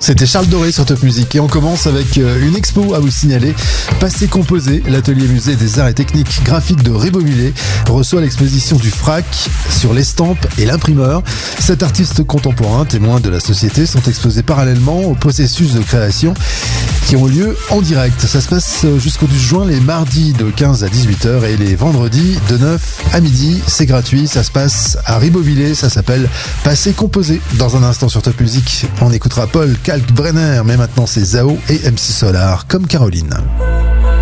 C'était Charles Doré sur Top Music et on commence avec une expo à vous signaler. Passé Composé, l'atelier musée des arts et techniques graphiques de Ribovillers reçoit l'exposition du FRAC sur l'estampe et l'imprimeur. 7 artistes contemporains, témoins de la société, sont exposés parallèlement au processus de création qui ont lieu en direct. Ça se passe jusqu'au 12 juin, les mardis de 15 à 18h et les vendredis de 9 à midi. C'est gratuit, ça se passe à Ribovillers, ça s'appelle Passé Composé. Dans un instant sur Top Music, on écoutera Paul Kalkbrenner, mais maintenant c'est Zao et MC Solar comme Caroline.